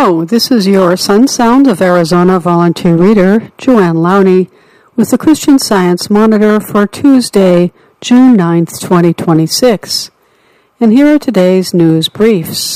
Hello, this is your Sun Sound of Arizona volunteer reader, Joanne Lowney, with the Christian Science Monitor for Tuesday, June 9th, 2026. And here are today's news briefs.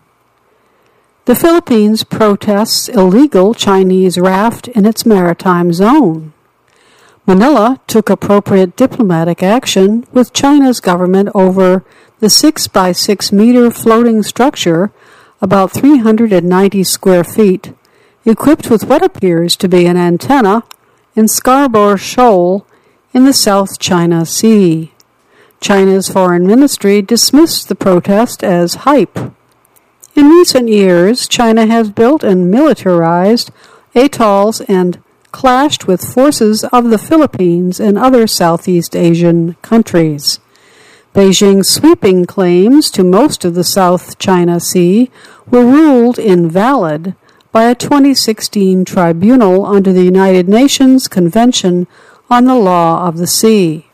The Philippines protests illegal Chinese raft in its maritime zone. Manila took appropriate diplomatic action with China's government over the 6 by 6 meter floating structure, about 390 square feet, equipped with what appears to be an antenna in Scarborough Shoal in the South China Sea. China's foreign ministry dismissed the protest as hype. In recent years, China has built and militarized atolls and clashed with forces of the Philippines and other Southeast Asian countries. Beijing's sweeping claims to most of the South China Sea were ruled invalid by a 2016 tribunal under the United Nations Convention on the Law of the Sea.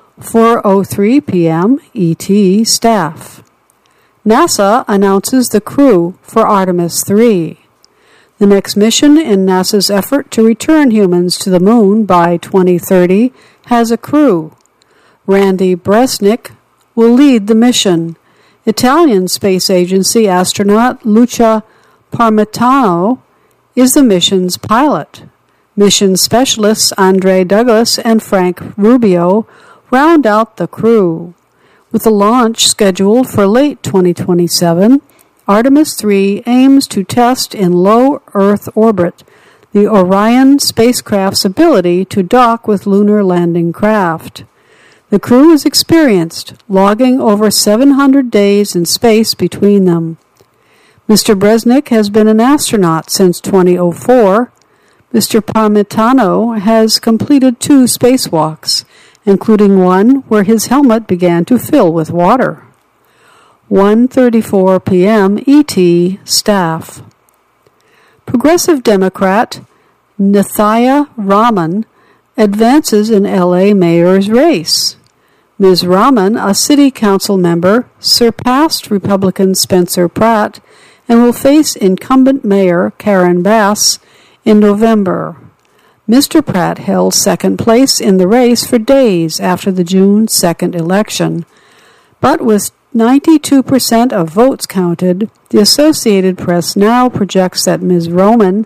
4:03 p.m. ET staff. NASA announces the crew for Artemis 3. The next mission in NASA's effort to return humans to the moon by 2030 has a crew. Randy Bresnik will lead the mission. Italian Space Agency astronaut Luca Parmitano is the mission's pilot. Mission specialists Andre Douglas and Frank Rubio round out the crew. With the launch scheduled for late 2027, Artemis 3 aims to test in low Earth orbit the Orion spacecraft's ability to dock with lunar landing craft. The crew is experienced, logging over 700 days in space between them. Mr. Bresnik has been an astronaut since 2004. Mr. Parmitano has completed 2 spacewalks, including one where his helmet began to fill with water. 1:34 p.m. ET staff. Progressive Democrat Nithya Raman advances in LA mayor's race. Ms. Raman, a city council member, surpassed Republican Spencer Pratt and will face incumbent mayor Karen Bass in November. Mr. Pratt held second place in the race for days after the June 2nd election, but with 92% of votes counted, the Associated Press now projects that Ms. Raman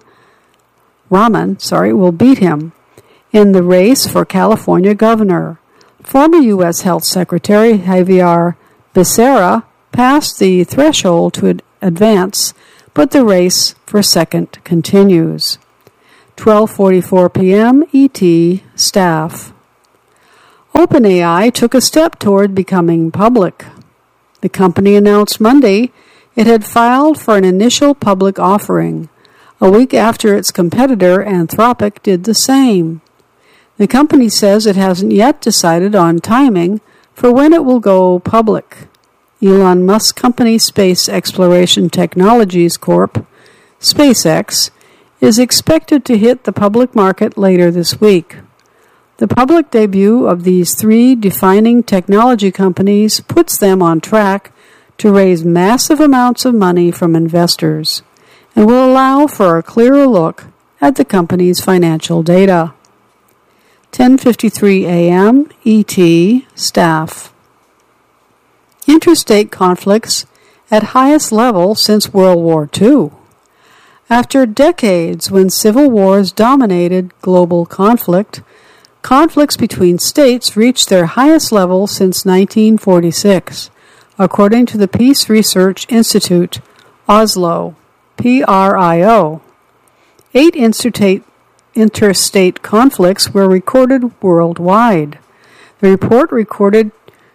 will beat him in the race for California governor. Former U.S. Health Secretary Javier Becerra passed the threshold to advance, but the race for second continues. 12:44 p.m. ET staff. OpenAI took a step toward becoming public. The company announced Monday it had filed for an initial public offering, a week after its competitor Anthropic did the same. The company says it hasn't yet decided on timing for when it will go public. Elon Musk's company Space Exploration Technologies Corp., SpaceX, is expected to hit the public market later this week. The public debut of these 3 defining technology companies puts them on track to raise massive amounts of money from investors and will allow for a clearer look at the company's financial data. 10:53 a.m. ET staff. Interstate conflicts at highest level since World War II. After decades when civil wars dominated global conflict, conflicts between states reached their highest level since 1946, according to the Peace Research Institute, Oslo, PRIO. 8 interstate conflicts were recorded worldwide. The report recorded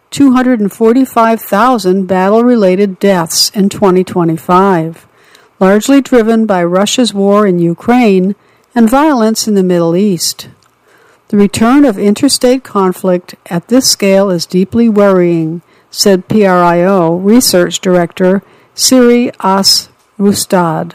245,000 battle-related deaths in 2025, largely driven by Russia's war in Ukraine and violence in the Middle East. The return of interstate conflict at this scale is deeply worrying, said PRIO Research Director Siri As-Rustad.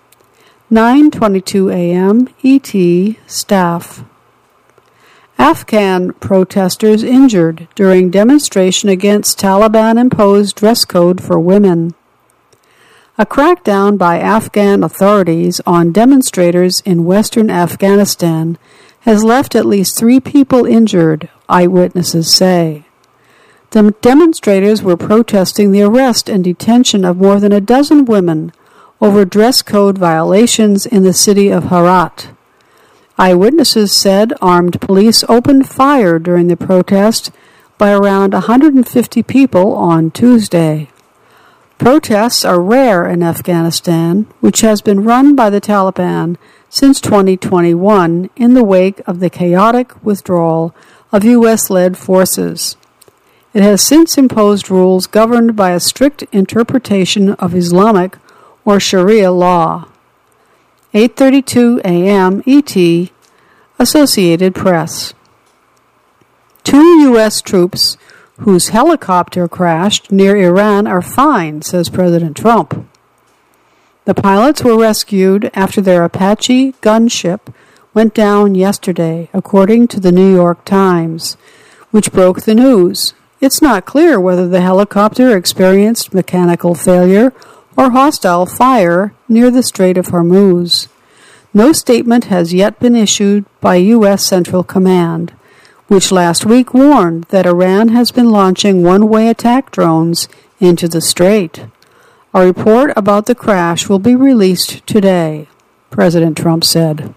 9:22 a.m. ET staff. Afghan protesters injured during demonstration against Taliban-imposed dress code for women. A crackdown by Afghan authorities on demonstrators in western Afghanistan has left at least 3 people injured, eyewitnesses say. The demonstrators were protesting the arrest and detention of more than a dozen women over dress code violations in the city of Herat. Eyewitnesses said armed police opened fire during the protest by around 150 people on Tuesday. Protests are rare in Afghanistan, which has been run by the Taliban since 2021 in the wake of the chaotic withdrawal of U.S.-led forces. It has since imposed rules governed by a strict interpretation of Islamic or Sharia law. 8:32 a.m. ET, Associated Press. 2 U.S. troops whose helicopter crashed near Iran are fine, says President Trump. The pilots were rescued after their Apache gunship went down yesterday, according to the New York Times, which broke the news. It's not clear whether the helicopter experienced mechanical failure or hostile fire near the Strait of Hormuz. No statement has yet been issued by U.S. Central Command, which last week warned that Iran has been launching one-way attack drones into the strait. A report about the crash will be released today, President Trump said.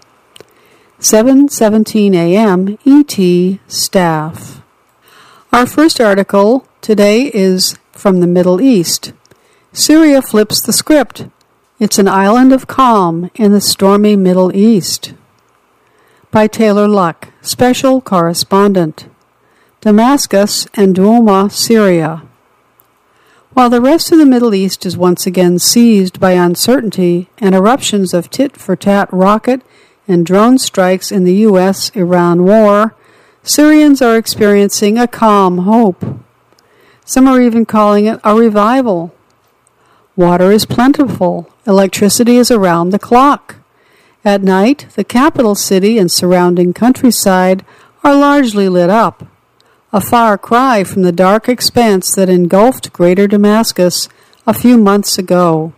7:17 a.m. ET Staff. Our first article today is from the Middle East. Syria flips the script. It's an island of calm in the stormy Middle East. By Taylor Luck, Special Correspondent. Damascus and Douma, Syria. While the rest of the Middle East is once again seized by uncertainty and eruptions of tit-for-tat rocket and drone strikes in the U.S.-Iran war, Syrians are experiencing a calm hope. Some are even calling it a revival. Water is plentiful. Electricity is around the clock. At night, the capital city and surrounding countryside are largely lit up, a far cry from the dark expanse that engulfed greater Damascus a few months ago.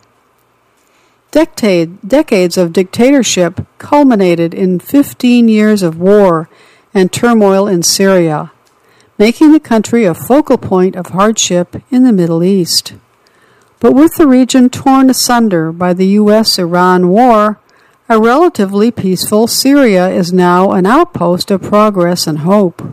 Decades of dictatorship culminated in 15 years of war and turmoil in Syria, making the country a focal point of hardship in the Middle East. But with the region torn asunder by the U.S.-Iran war, a relatively peaceful Syria is now an outpost of progress and hope.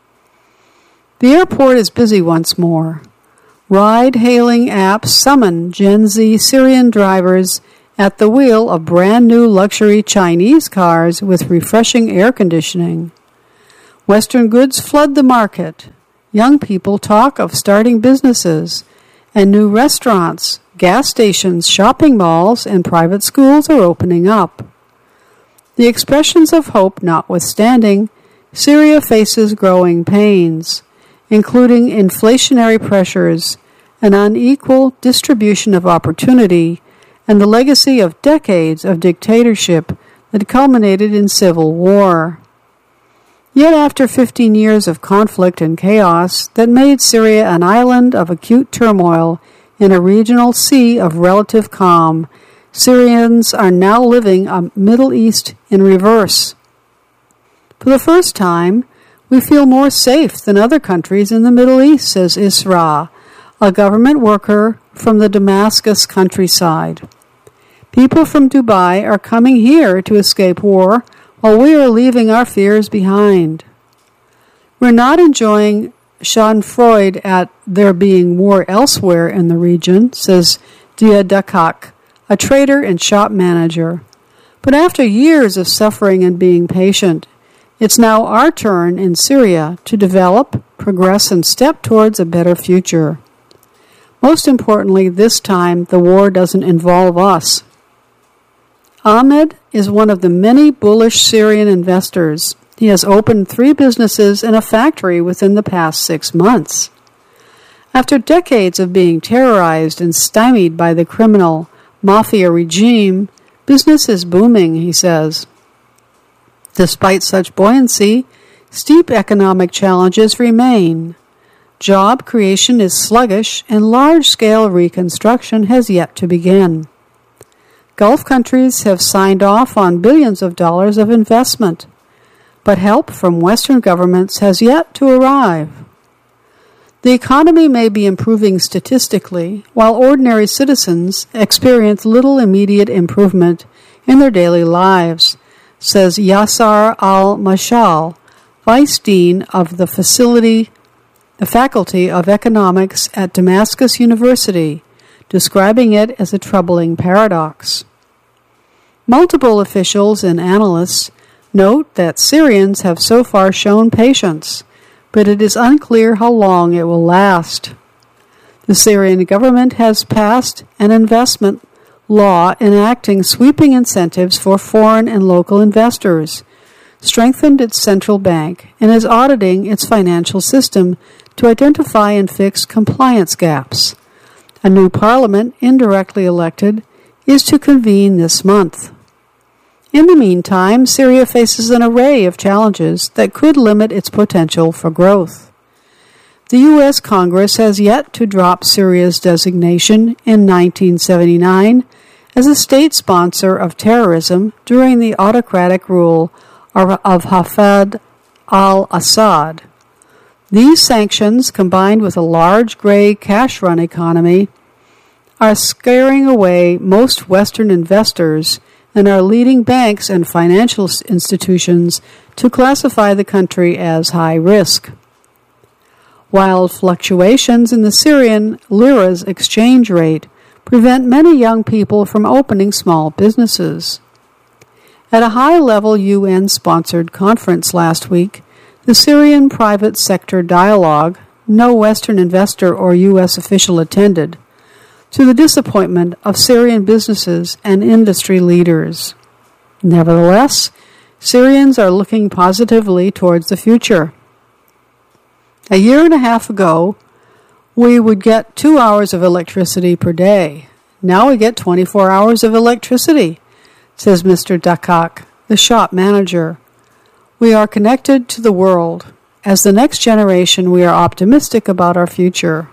The airport is busy once more. Ride-hailing apps summon Gen Z Syrian drivers at the wheel of brand-new luxury Chinese cars with refreshing air conditioning. Western goods flood the market. Young people talk of starting businesses, and new restaurants, gas stations, shopping malls, and private schools are opening up. The expressions of hope notwithstanding, Syria faces growing pains, including inflationary pressures, an unequal distribution of opportunity, and the legacy of decades of dictatorship that culminated in civil war. Yet after 15 years of conflict and chaos that made Syria an island of acute turmoil in a regional sea of relative calm, Syrians are now living a Middle East in reverse. For the first time, we feel more safe than other countries in the Middle East, says Isra, a government worker from the Damascus countryside. People from Dubai are coming here to escape war, while we are leaving our fears behind. We're not enjoying schadenfreude at there being war elsewhere in the region, says Dia Dakak, a trader and shop manager. But after years of suffering and being patient, it's now our turn in Syria to develop, progress, and step towards a better future. Most importantly, this time the war doesn't involve us. Ahmed is one of the many bullish Syrian investors. He has opened 3 businesses and a factory within the past 6 months. After decades of being terrorized and stymied by the criminal mafia regime, business is booming, he says. Despite such buoyancy, steep economic challenges remain. Job creation is sluggish and large-scale reconstruction has yet to begin. Gulf countries have signed off on billions of dollars of investment, but help from Western governments has yet to arrive. The economy may be improving statistically, while ordinary citizens experience little immediate improvement in their daily lives, says Yasser Al-Mashal, Vice Dean of the Faculty of Economics at Damascus University, describing it as a troubling paradox. Multiple officials and analysts note that Syrians have so far shown patience, but it is unclear how long it will last. The Syrian government has passed an investment law enacting sweeping incentives for foreign and local investors, strengthened its central bank, and is auditing its financial system to identify and fix compliance gaps. A new parliament, indirectly elected, is to convene this month. In the meantime, Syria faces an array of challenges that could limit its potential for growth. The U.S. Congress has yet to drop Syria's designation in 1979 as a state sponsor of terrorism during the autocratic rule of Hafez al-Assad. These sanctions, combined with a large gray cash-run economy, are scaring away most Western investors and are leading banks and financial institutions to classify the country as high risk. Wild fluctuations in the Syrian lira's exchange rate prevent many young people from opening small businesses. At a high-level UN-sponsored conference last week, the Syrian Private Sector Dialogue, no Western investor or U.S. official attended, to the disappointment of Syrian businesses and industry leaders. Nevertheless, Syrians are looking positively towards the future. A year and a half ago, we would get 2 hours of electricity per day. Now we get 24 hours of electricity, says Mr. Dakak, the shop manager. We are connected to the world. As the next generation, we are optimistic about our future.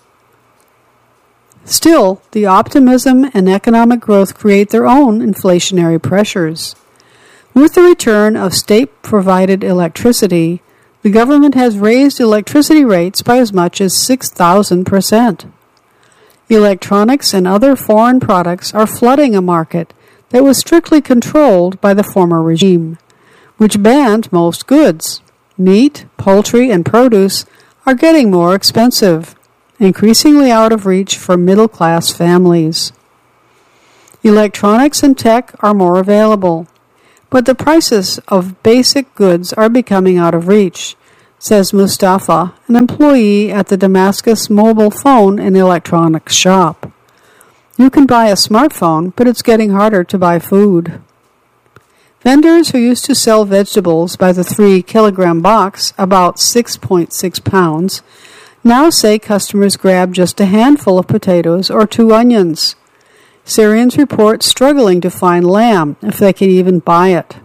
Still, the optimism and economic growth create their own inflationary pressures. With the return of state-provided electricity, the government has raised electricity rates by as much as 6,000%. Electronics and other foreign products are flooding a market that was strictly controlled by the former regime, which banned most goods. Meat, poultry, and produce are getting more expensive, increasingly out of reach for middle-class families. Electronics and tech are more available, but the prices of basic goods are becoming out of reach, says Mustafa, an employee at the Damascus mobile phone and electronics shop. You can buy a smartphone, but it's getting harder to buy food. Vendors who used to sell vegetables by the 3-kilogram box, about 6.6 pounds, now say customers grab just a handful of potatoes or 2 onions. Syrians report struggling to find lamb, if they can even buy it.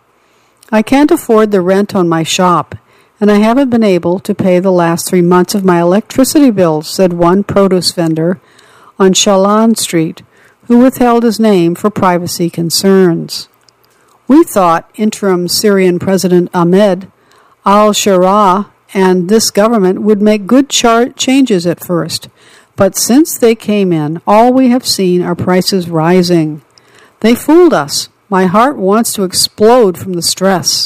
I can't afford the rent on my shop, and I haven't been able to pay the last 3 months of my electricity bills, said one produce vendor on Shalan Street, who withheld his name for privacy concerns. We thought interim Syrian President Ahmed al-Sharaa and this government would make good changes at first, but since they came in, all we have seen are prices rising. They fooled us. My heart wants to explode from the stress.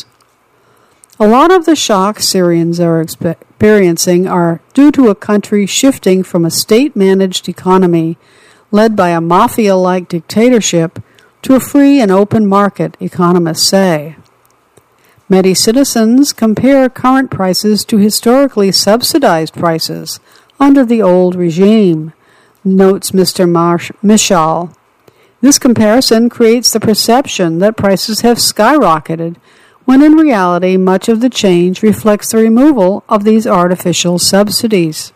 A lot of the shocks Syrians are experiencing are due to a country shifting from a state-managed economy led by a mafia-like dictatorship to a free and open market, economists say. Many citizens compare current prices to historically subsidized prices under the old regime, notes Mr. Mishal. This comparison creates the perception that prices have skyrocketed, when in reality much of the change reflects the removal of these artificial subsidies.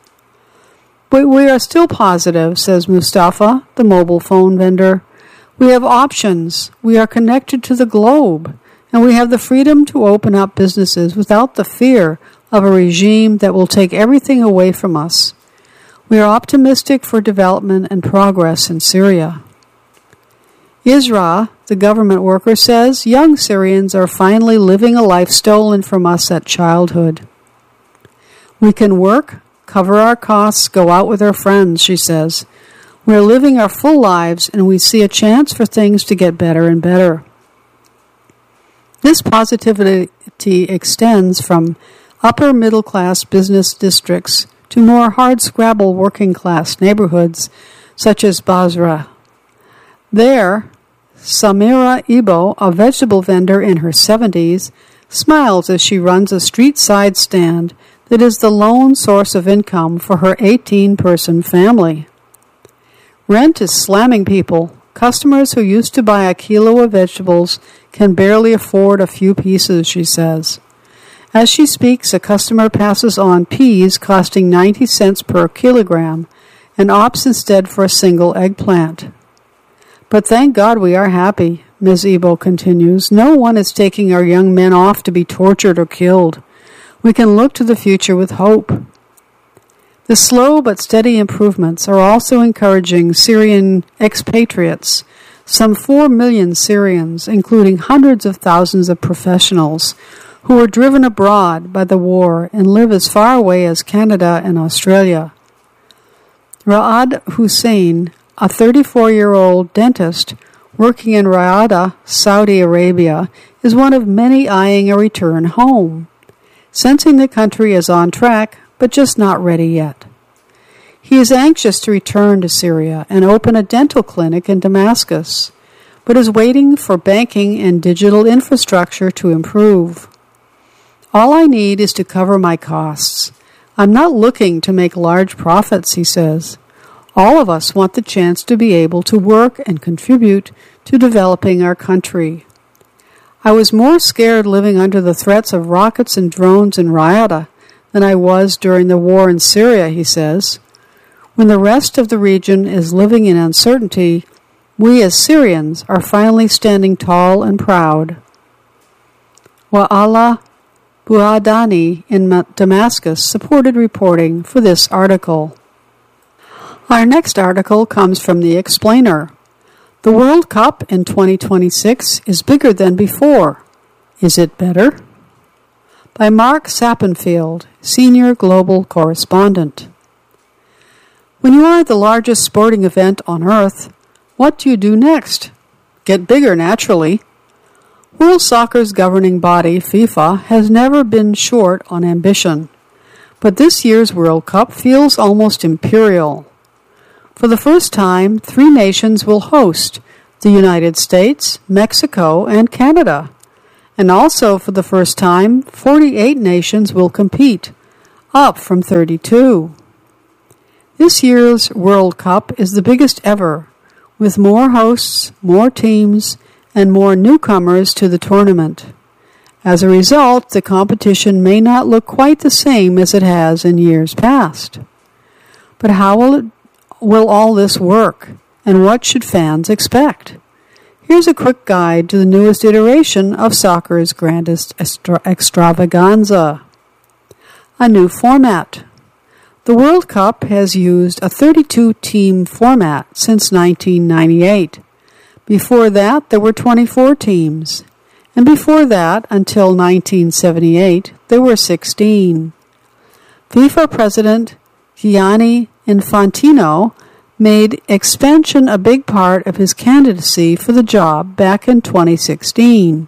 But we are still positive, says Mustafa, the mobile phone vendor. We have options. We are connected to the globe, and we have the freedom to open up businesses without the fear of a regime that will take everything away from us. We are optimistic for development and progress in Syria. Isra, the government worker, says young Syrians are finally living a life stolen from us at childhood. We can work, cover our costs, go out with our friends, she says. We're living our full lives and we see a chance for things to get better and better. This positivity extends from upper middle class business districts to more hard-scrabble working class neighborhoods such as Basra. There, Samira Ibo, a vegetable vendor in her 70s, smiles as she runs a street-side stand that is the lone source of income for her 18-person family. Rent is slamming people. Customers who used to buy a kilo of vegetables can barely afford a few pieces, she says. As she speaks, a customer passes on peas costing 90 cents per kilogram and opts instead for a single eggplant. But thank God we are happy, Ms. Ibo continues. No one is taking our young men off to be tortured or killed. We can look to the future with hope. The slow but steady improvements are also encouraging Syrian expatriates, some 4 million Syrians, including hundreds of thousands of professionals, who were driven abroad by the war and live as far away as Canada and Australia. Ra'ad Hussein, a 34-year-old dentist working in Riyadh, Saudi Arabia, is one of many eyeing a return home, sensing the country is on track but just not ready yet. He is anxious to return to Syria and open a dental clinic in Damascus, but is waiting for banking and digital infrastructure to improve. All I need is to cover my costs. I'm not looking to make large profits, he says. All of us want the chance to be able to work and contribute to developing our country. I was more scared living under the threats of rockets and drones in Riyadh than I was during the war in Syria, he says. When the rest of the region is living in uncertainty, we as Syrians are finally standing tall and proud. Wa'ala Buhadani in Damascus supported reporting for this article. Our next article comes from The Explainer. The World Cup in 2026 is bigger than before. Is it better? By Mark Sappenfield, Senior Global Correspondent. When you are the largest sporting event on Earth, what do you do next? Get bigger, naturally. World Soccer's governing body, FIFA, has never been short on ambition. But this year's World Cup feels almost imperial. For the first time, 3 nations will host: the United States, Mexico, and Canada. And also, for the first time, 48 nations will compete, up from 32. This year's World Cup is the biggest ever, with more hosts, more teams, and more newcomers to the tournament. As a result, the competition may not look quite the same as it has in years past. But how will all this work, and what should fans expect? Here's a quick guide to the newest iteration of soccer's grandest extravaganza. A new format. The World Cup has used a 32-team format since 1998. Before that, there were 24 teams. And before that, until 1978, there were 16. FIFA President Gianni Infantino made expansion a big part of his candidacy for the job back in 2016.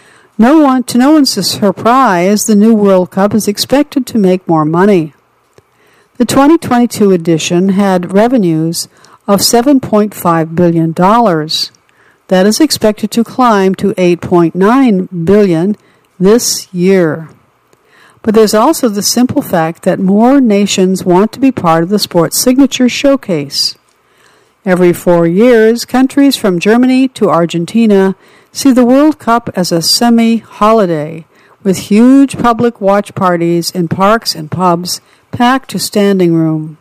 To no one's surprise, the new World Cup is expected to make more money. The 2022 edition had revenues of $7.5 billion. That is expected to climb to $8.9 billion this year. But there's also the simple fact that more nations want to be part of the sports signature showcase. Every 4 years, countries from Germany to Argentina see the World Cup as a semi-holiday, with huge public watch parties in parks and pubs packed to standing room.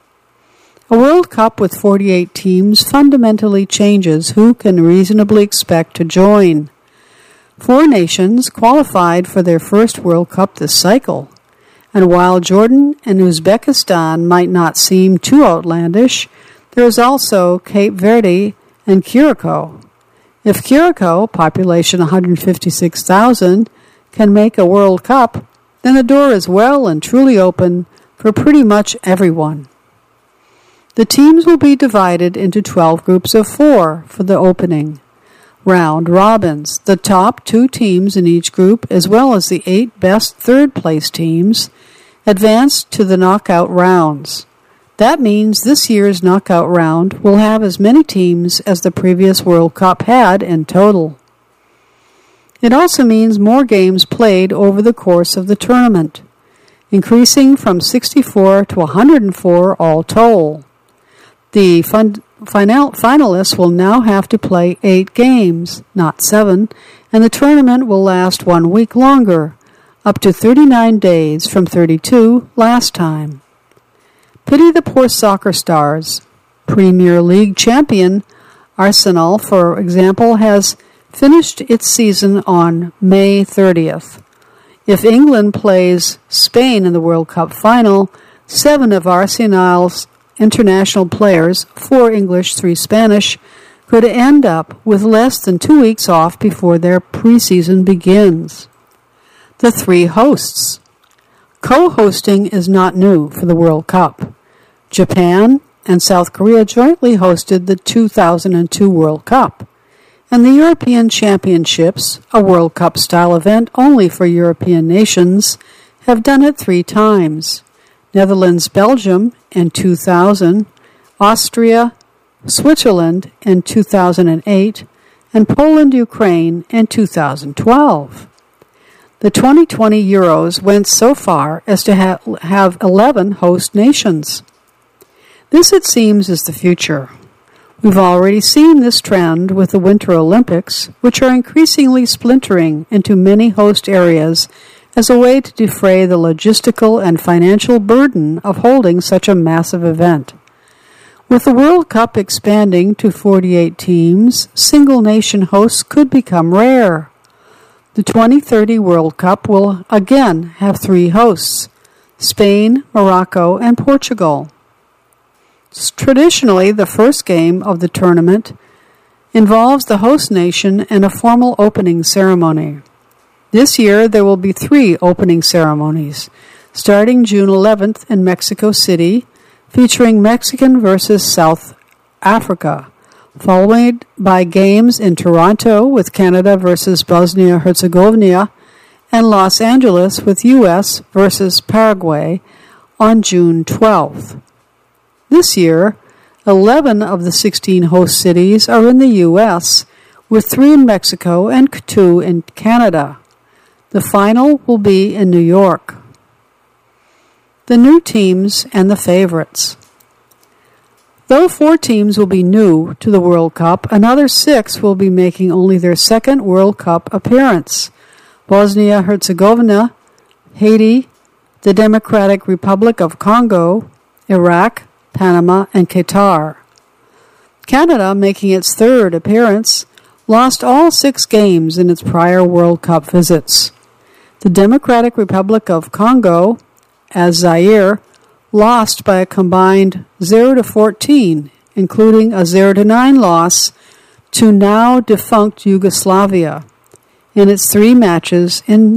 A World Cup with 48 teams fundamentally changes who can reasonably expect to join. 4 nations qualified for their first World Cup this cycle, and while Jordan and Uzbekistan might not seem too outlandish, there is also Cape Verde and Curacao. If Curacao, population 156,000, can make a World Cup, then the door is well and truly open for pretty much everyone. The teams will be divided into 12 groups of 4 for the opening round robins. The top 2 teams in each group, as well as the 8 best third-place teams, advance to the knockout rounds. That means this year's knockout round will have as many teams as the previous World Cup had in total. It also means more games played over the course of the tournament, increasing from 64 to 104 all told. The finalists will now have to play 8 games, not 7, and the tournament will last 1 week longer, up to 39 days from 32 last time. Pity the poor soccer stars. Premier League champion Arsenal, for example, has finished its season on May 30th. If England plays Spain in the World Cup final, 7 of Arsenal's international players, 4 English, 3 Spanish, could end up with less than 2 weeks off before their preseason begins. The 3 hosts. Co-hosting is not new for the World Cup. Japan and South Korea jointly hosted the 2002 World Cup, and the European Championships, a World Cup-style event only for European nations, have done it 3 times. Netherlands, Belgium in 2000, Austria, Switzerland in 2008, and Poland, Ukraine in 2012. The 2020 Euros went so far as to have 11 host nations. This, it seems, is the future. We've already seen this trend with the Winter Olympics, which are increasingly splintering into many host areas as a way to defray the logistical and financial burden of holding such a massive event. With the World Cup expanding to 48 teams, single-nation hosts could become rare. The 2030 World Cup will again have 3 hosts: Spain, Morocco, and Portugal. Traditionally, the first game of the tournament involves the host nation and a formal opening ceremony. This year, there will be 3 opening ceremonies, starting June 11th in Mexico City, featuring Mexican versus South Africa, followed by games in Toronto with Canada versus Bosnia-Herzegovina, and Los Angeles with U.S. versus Paraguay on June 12th. This year, 11 of the 16 host cities are in the U.S., with 3 in Mexico and 2 in Canada. The final will be in New York. The new teams and the favorites. Though 4 teams will be new to the World Cup, another 6 will be making only their second World Cup appearance: Bosnia-Herzegovina, Haiti, the Democratic Republic of Congo, Iraq, Panama, and Qatar. Canada, making its 3rd appearance, lost all 6 games in its prior World Cup visits. The Democratic Republic of Congo, as Zaire, lost by a combined 0-14, including a 0-9 loss to now defunct Yugoslavia in its 3 matches in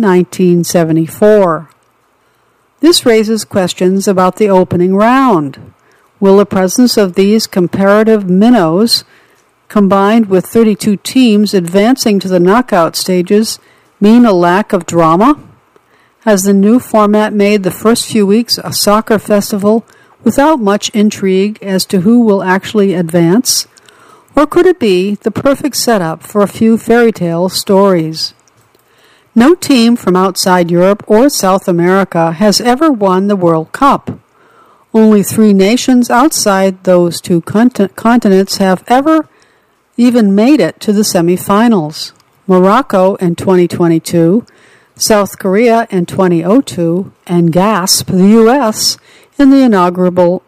1974. This raises questions about the opening round. Will the presence of these comparative minnows, combined with 32 teams advancing to the knockout stages, mean a lack of drama? Has the new format made the first few weeks a soccer festival without much intrigue as to who will actually advance? Or could it be the perfect setup for a few fairy tale stories? No team from outside Europe or South America has ever won the World Cup. Only 3 nations outside those 2 continents have ever even made it to the semifinals: Morocco in 2022, South Korea in 2002, and GASP, the U.S., in the inaugural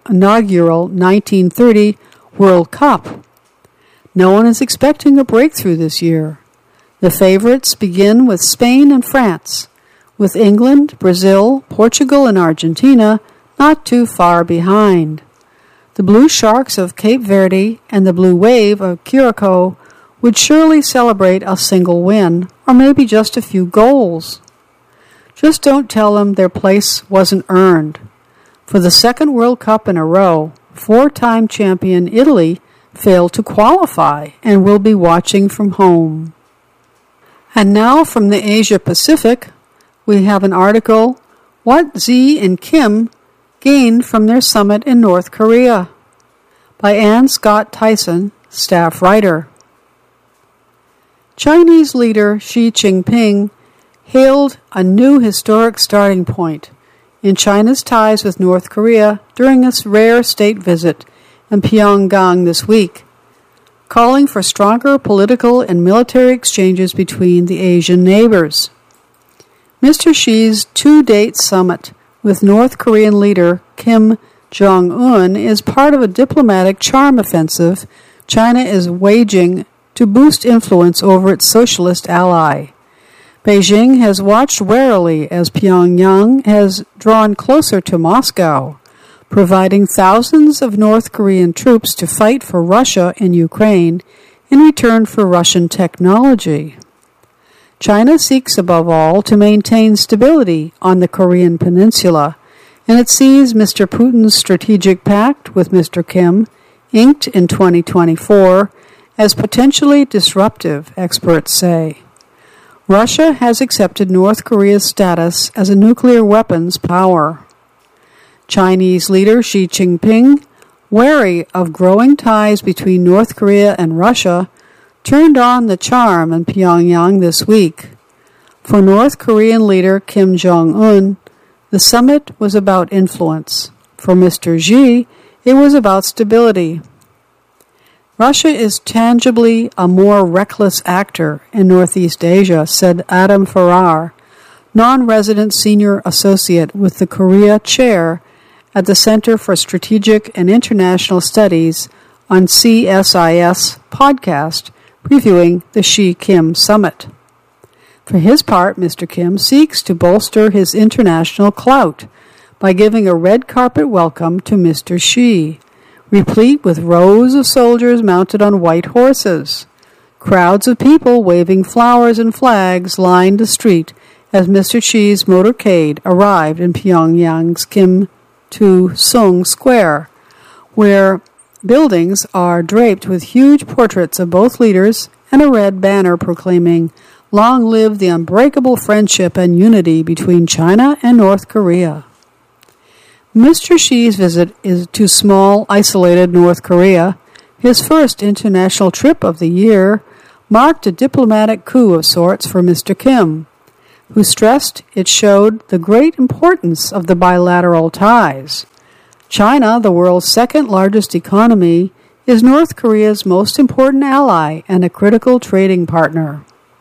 1930 World Cup. No one is expecting a breakthrough this year. The favorites begin with Spain and France, with England, Brazil, Portugal, and Argentina not too far behind. The Blue Sharks of Cape Verde and the Blue Wave of Curacao would surely celebrate a single win, or maybe just a few goals. Just don't tell them their place wasn't earned. For the second World Cup in a row, 4-time champion Italy failed to qualify and will be watching from home. And now from the Asia Pacific, we have an article, What Xi and Kim Gained from Their Summit in North Korea, by Ann Scott Tyson, staff writer. Chinese leader Xi Jinping hailed a new historic starting point in China's ties with North Korea during his rare state visit in Pyongyang this week, calling for stronger political and military exchanges between the Asian neighbors. Mr. Xi's two-date summit with North Korean leader Kim Jong-un is part of a diplomatic charm offensive China is waging to boost influence over its socialist ally. Beijing has watched warily as Pyongyang has drawn closer to Moscow, providing thousands of North Korean troops to fight for Russia in Ukraine in return for Russian technology. China seeks above all to maintain stability on the Korean peninsula, and it sees Mr. Putin's strategic pact with Mr. Kim, inked in 2024, as potentially disruptive, experts say. Russia has accepted North Korea's status as a nuclear weapons power. Chinese leader Xi Jinping, wary of growing ties between North Korea and Russia, turned on the charm in Pyongyang this week. For North Korean leader Kim Jong-un, the summit was about influence. For Mr. Xi, it was about stability. Russia is tangibly a more reckless actor in Northeast Asia, said Adam Farrar, non-resident senior associate with the Korea chair at the Center for Strategic and International Studies on CSIS podcast, previewing the Xi-Kim summit. For his part, Mr. Kim seeks to bolster his international clout by giving a red carpet welcome to Mr. Xi, replete with rows of soldiers mounted on white horses. Crowds of people waving flowers and flags lined the street as Mr. Xi's motorcade arrived in Pyongyang's Kim Tu-sung Square, where buildings are draped with huge portraits of both leaders and a red banner proclaiming, "Long live the unbreakable friendship and unity between China and North Korea." Mr. Xi's visit is to small, isolated North Korea, his first international trip of the year, marked a diplomatic coup of sorts for Mr. Kim, who stressed it showed the great importance of the bilateral ties. China, the world's second-largest economy, is North Korea's most important ally and a critical trading partner.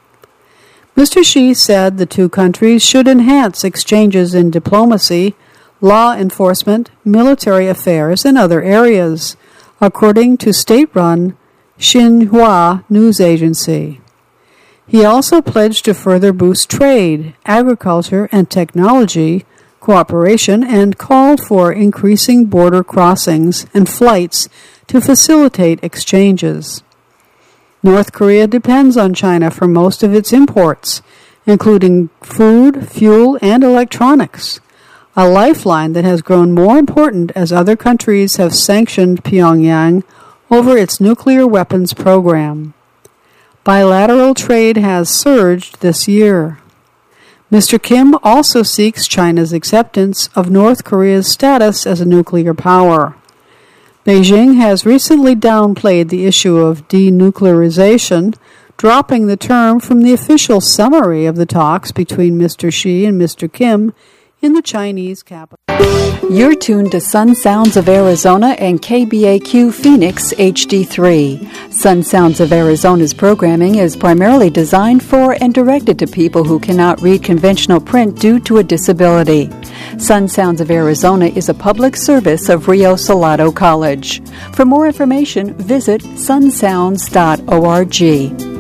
Mr. Xi said the two countries should enhance exchanges in diplomacy, law enforcement, military affairs, and other areas, according to state-run Xinhua news agency. He also pledged to further boost trade, agriculture, and technology cooperation and called for increasing border crossings and flights to facilitate exchanges. North Korea depends on China for most of its imports, including food, fuel, and electronics, a lifeline that has grown more important as other countries have sanctioned Pyongyang over its nuclear weapons program. Bilateral trade has surged this year. Mr. Kim also seeks China's acceptance of North Korea's status as a nuclear power. Beijing has recently downplayed the issue of denuclearization, dropping the term from the official summary of the talks between Mr. Xi and Mr. Kim in the Chinese capital. You're tuned to Sun Sounds of Arizona and KBAQ Phoenix HD3. Sun Sounds of Arizona's programming is primarily designed for and directed to people who cannot read conventional print due to a disability. Sun Sounds of Arizona is a public service of Rio Salado College. For more information, visit sunsounds.org.